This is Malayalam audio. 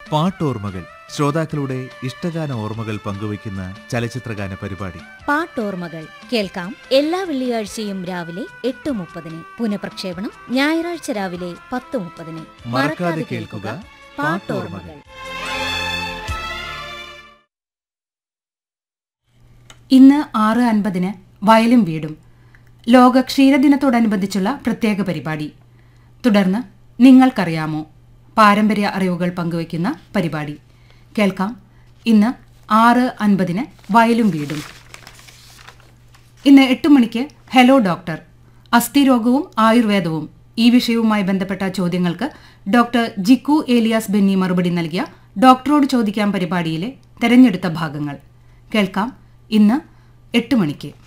പാട്ടോർമ്മകൾ ശ്രോതാക്കളുടെ ഇഷ്ടഗാന ഓർമ്മകൾ പങ്കുവയ്ക്കുന്ന ചലച്ചിത്രഗാന പരിപാടി. പാട്ടോർമ്മകൾ കേൾക്കാം എല്ലാ വെള്ളിയാഴ്ചയും രാവിലെ 8:30. പുനഃപ്രക്ഷേപണം ഞായറാഴ്ച രാവിലെ 10:30. മറക്കാതെ കേൾക്കുക പാട്ടോർമ്മകൾ. ഇന്ന് 6:50 വയലും വീടും ലോക ക്ഷീരദിനത്തോടനുബന്ധിച്ചുള്ള പ്രത്യേക പരിപാടി. തുടർന്ന് നിങ്ങൾക്കറിയാമോ പാരമ്പര്യ അറിവുകൾ പങ്കുവയ്ക്കുന്ന പരിപാടി കേൾക്കാം. ഇന്ന് 6:50 വയലും വീടും. ഇന്ന് 8 മണിക്ക് ഹലോ ഡോക്ടർ, അസ്ഥിരോഗവും ആയുർവേദവും, ഈ വിഷയവുമായി ബന്ധപ്പെട്ട ചോദ്യങ്ങൾക്ക് ഡോക്ടർ ജിക്കു ഏലിയാസ് ബെന്നി മറുപടി നൽകിയ ഡോക്ടറോട് ചോദിക്കാം പരിപാടിയിലെ തെരഞ്ഞെടുത്ത ഭാഗങ്ങൾ കേൾക്കാം. ഇന്ന് 8 മണിക്ക്.